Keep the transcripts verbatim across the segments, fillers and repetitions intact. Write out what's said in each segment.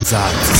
Mzansi.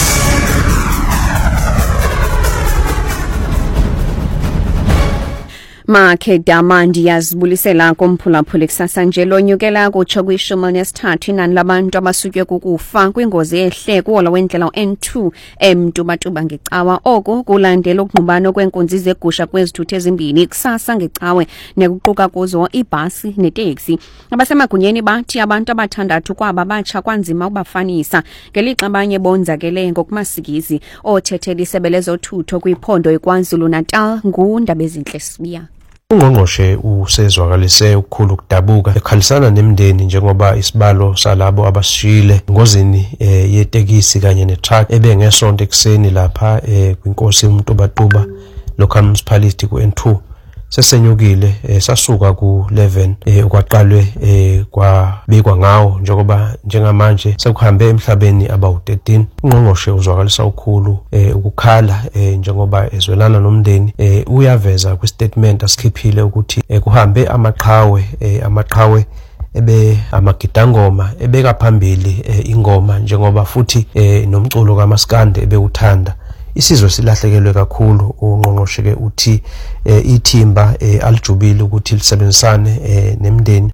Makhe Damandi yazibulisela kumphulaphuli kusasa nje lonyukela kutsho kwishumi nesithathu inani labantu abasutywe kukufa kwingozi yehle kuwola wendlela N two eMtubatuba ngecawa oku kulandela ukungqubana kwenkunzi zegusha kwezithuthi ezimbini kusasa ngecawe nekuquka kuzo ibhasi neteksi. Abasemagunyeni bathi abantu abathandathu kwaba batsha kwanzima ukubafanisa ngelixa abanye bonzakele ngokumasikizi. Othethela isebe lezothutho kwiphondo iKwaZulu Natal nguNdabezinhle Sibiya. Ungqongqoshe usezwakalise ukukhulu ukudabuka ekhalisana nemndeni njengoba isibalo salabo abasishile ngozini eh, yetekisi kanye netruck ebengesonto ekseni lapha eh, kwinkosi uMtubatuba local municipality ku N two sesenyukile eh, sasuka ku eleven eh, okwaqalwe eh, kwabekwa ngawo njengoba njengamanje sekuhambe emhlabeni abawu thirteen. Ungqongqoshe uzwakalisa ukukhulu eh, ukukhala eh, njengoba ezwelana nomndeni eh, uyaveza ku statement asikhiphile ukuthi eh, kuhambe amaqhawe eh, amaqhawe ebe amagidangoma ebeka phambili eh, ingoma njengoba futhi eh, nomculo kaMaskande ebeuthanda. Isizwe silahlekelwe kakhulu. Ungqongqoshe ke uthi eh, ithimba eh, alijubile ukuthi lisebenzisane eh, nemndeni.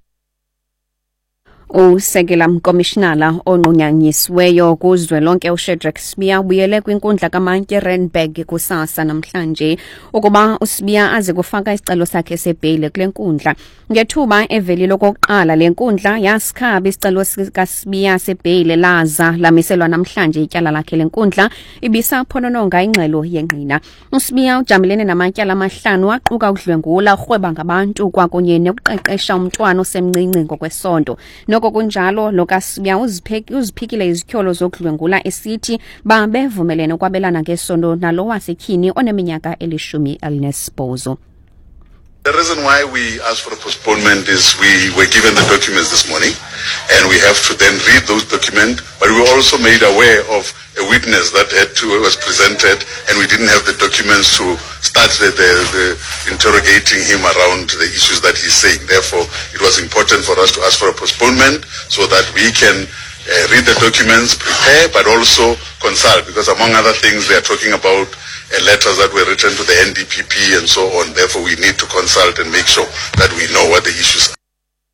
Usekela mkomishinala onqunyanyisiweyo kuzwelonke uShedrack Sibiya ubuyele kwinkundla kaMantye Randburg kusasa namhlanje ukuba uSibiya aze kufaka isicelo sakhe sebail kule nkundla. Ngethuba evelile okokuqala le nkundla yasikhaba isicelo sikaSibiya sebail laza lamiselwa namhlanje ityala lakhe le nkundla ibisaphonononga ingxelo yenqina. uSibiya ujamelene namatyala amahlanu aquka ukudlwengula urhweba ngabantu kwakunye nokuqeqesha umntwana osemncinci ngokwesonto. Noko kunjalo lokaSibiya uzipheki uziphikile izityholo zokudlwengula esithi babevumelene ukwabelana ngesondo nalo wasetyhini oneminyaka elishumi elinesibhozo. The reason why we asked for a postponement is we were given the documents this morning and we have to then read those documents, but we were also made aware of a witness that had to, was presented and we didn't have the documents to start the, the, the interrogating him around the issues that he's saying. Therefore, it was important for us to ask for a postponement so that we can uh, read the documents, prepare, but also consult, because among other things they are talking about uh, letters that were written to the N D P P and so on. Therefore, we need to consult and make sure that we know what the issues are.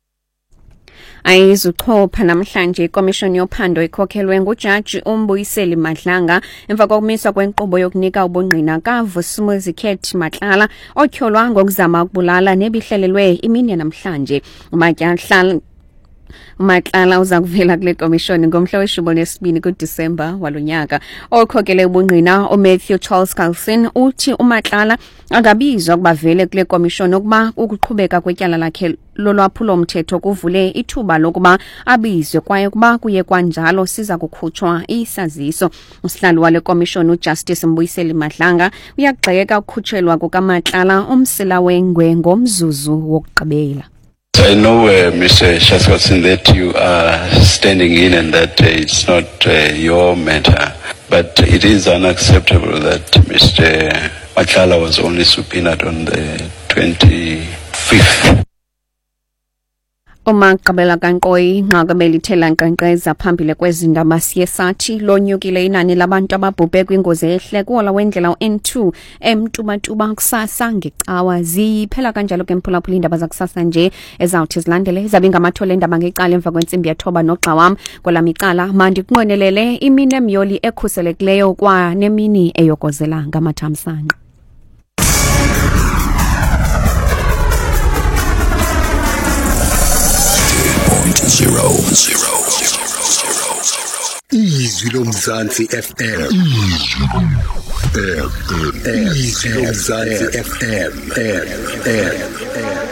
Ayizuchopha namhlanje ikomishoni yophando ikhokhelwe ngujaji uMbuyiseli Madlanga emva kokumiswa kwenkqubo yokunika ubungqina kaVusumuzi Matlala otyholwa ngokuzama ukubulala nebihlelelwe imini namhlanje. Umatyahla Matlala uza kuvela kule komishoni ngomhla weshumi nesibini kuDisemba walonyaka. Okhokele ubungqina uMatthew Charles Carlson uthi uMatlala angabizwa ukuba vele kule komishoni ukuba ukuqhubeka kwetyala lakhe lolwaphulo mthetho kuvule ithuba lokuba abizwe kwaye kuba kuye kwanjalo siza kukhutshwa isaziso. Usihlalo wale komishoni uJustice Mbuyiseli Madlanga uyagxeka ukukhutshelwa kukaMatlala umsila wengwe ngomzuzu wokugqibela. I know, uh, Mister Shaskotson, that you are standing in and that uh, it's not uh, your matter, but it is unacceptable that Mister Matlala was only subpoenaed on the twenty-fifth. Uma qabela kaNkoyi nqakabeli thela nkqenqeza phambili kwezindaba siye sathi lonyukile inani labantu ababhubhe kwingozi ehle kuwola wendlela N two eMtubatuba kusasa ngecawa. Ziphela kanjalo ke mphulaphula indaba zakusasa nje ezawuthi zilandele zabe ngamathole indaba ngeqala emva kwensimbi yethoba nogxa wam kwelami icala mandi kunqwenelele imini emyoli ekhuselekileyo kwa nemini eyokozela ngamathamsanqa. Zero, zero, zero, zero, zero. Izwi loMzansi F M. Izwi loMzansi F M.